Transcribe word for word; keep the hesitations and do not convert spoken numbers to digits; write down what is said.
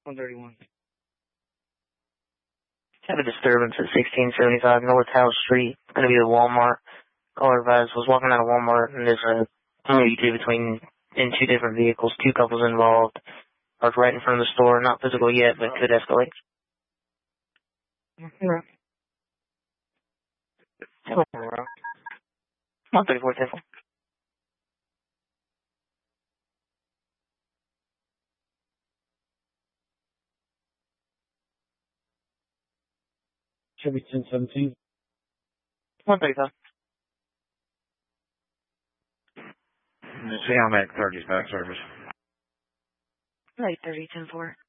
one thirty-one. Have a disturbance at sixteen seventy-five North House Street. It's going to be the Walmart. Caller advised was walking out of Walmart, and there's a U T between in two different vehicles, two couples involved. Parked right in front of the store. Not physical yet, but could escalate. Yeah. one thirty-four Temple. Should be ten seventeen. one thirty-five. See, I'm at thirty's back service. eight thirty, ten four.